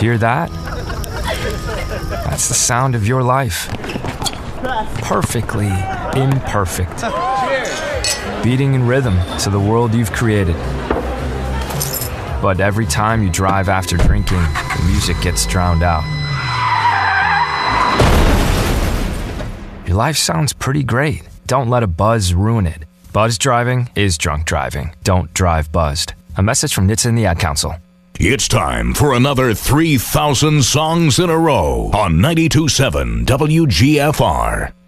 Hear that? That's the sound of your life. Perfectly imperfect. Beating in rhythm to the world you've created. But every time you drive after drinking, the music gets drowned out. Your life sounds pretty great. Don't let a buzz ruin it. Buzz driving is drunk driving. Don't drive buzzed. A message from NHTSA and the Ad Council. It's time for another 3,000 songs in a row on 92.7 WGFR.